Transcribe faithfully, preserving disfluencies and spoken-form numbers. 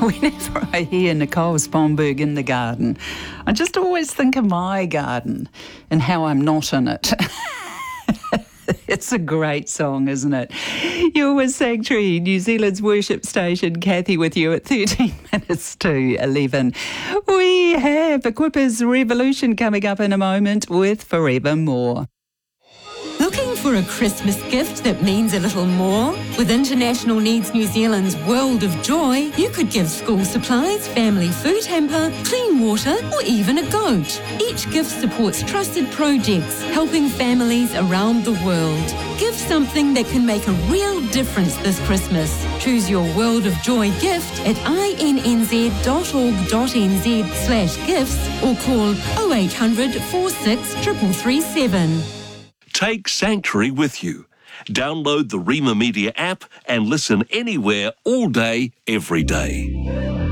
Whenever I hear Nicole Sponberg in the garden, I just always think of my garden and how I'm not in it. It's a great song, isn't it? You're with Sanctuary, New Zealand's worship station. Kathy with you at thirteen minutes to eleven. We have Equippers Revolution coming up in a moment with Forevermore. Looking for a Christmas gift that means a little more? With International Needs New Zealand's World of Joy, you could give school supplies, family food hamper, clean water, or even a goat. Each gift supports trusted projects, helping families around the world. Give something that can make a real difference this Christmas. Choose your World of Joy gift at innz dot org dot nz slash gifts or call oh eight hundred, four six, three three three seven. Take Sanctuary with you. Download the Rima Media app and listen anywhere, all day, every day.